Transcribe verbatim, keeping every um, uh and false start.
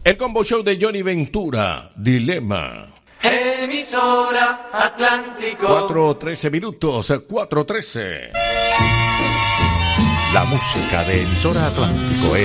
El Combo Show de Johnny Ventura, Dilema. Emisora Atlántico. cuatro trece minutos, cuatro trece. La música de Emisora Atlántico es